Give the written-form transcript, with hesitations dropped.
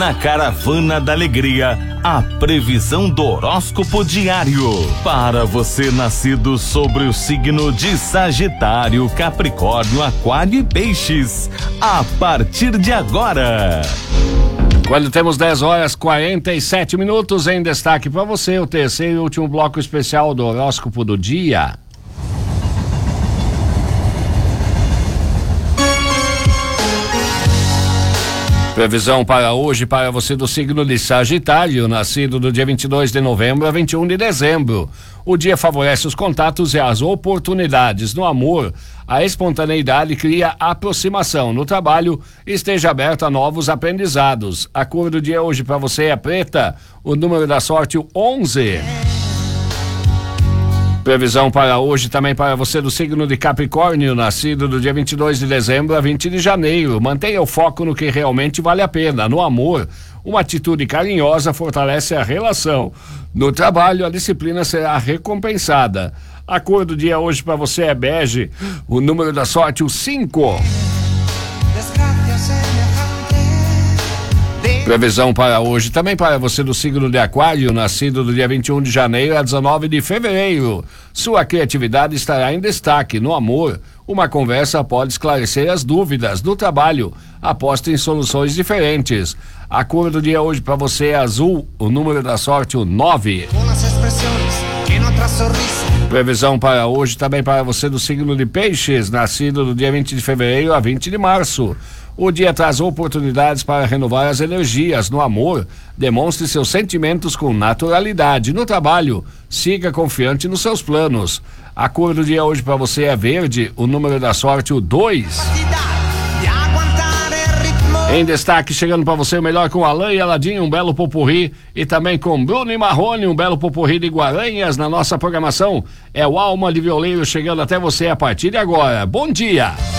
Na Caravana da Alegria, a previsão do horóscopo diário. Para você nascido sobre o signo de Sagitário, Capricórnio, Aquário e Peixes. A partir de agora. Quando temos 10h47, em destaque para você o terceiro e último bloco especial do horóscopo do dia. Previsão para hoje para você do signo de Sagitário, nascido do dia 22 de novembro a 21 de dezembro. O dia favorece os contatos e as oportunidades. No amor, a espontaneidade cria aproximação. No trabalho, esteja aberto a novos aprendizados. A cor do dia hoje para você é preta, o número da sorte o 11. Previsão para hoje também para você do signo de Capricórnio, nascido do dia 22 de dezembro a 20 de janeiro. Mantenha o foco no que realmente vale a pena. No amor, uma atitude carinhosa fortalece a relação. No trabalho, a disciplina será recompensada. A cor do dia hoje para você é bege, o número da sorte o 5. Previsão para hoje também para você do signo de Aquário, nascido do dia 21 de janeiro a 19 de fevereiro. Sua criatividade estará em destaque. No amor, uma conversa pode esclarecer as dúvidas. No trabalho, aposte em soluções diferentes. A cor do dia hoje para você é azul, o número da sorte o 9. Previsão para hoje também para você do signo de Peixes, nascido do dia 20 de fevereiro a 20 de março. O dia traz oportunidades para renovar as energias. No amor, demonstre seus sentimentos com naturalidade. No trabalho, siga confiante nos seus planos. A cor do dia hoje para você é verde, o número da sorte o 2. Em destaque, chegando para você o melhor com Alain e Aladim, um belo popurrí, e também com Bruno e Marrone, um belo popurrí de Guaranhas na nossa programação. É o Alma de Violeiro chegando até você a partir de agora. Bom dia!